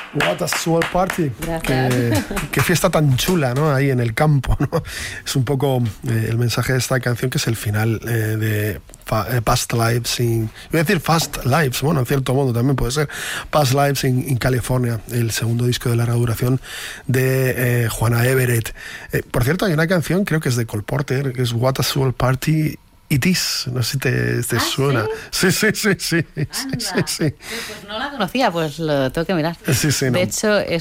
What a swell party. Gracias. Qué fiesta tan chula, ¿no? Ahí en el campo, ¿no? Es un poco el mensaje de esta canción, que es el final de Past Lives in... Voy a decir Fast Lives, bueno, en cierto modo también puede ser. Past Lives in California, el segundo disco de larga duración de Juana Everett. Por cierto, hay una canción, creo que es de Cole Porter, que es What a Swell Party It Is. No sé si te suena. ¿Sí? Sí. Anda. Sí. Pues no la conocía, pues lo tengo que mirar. Sí, De hecho,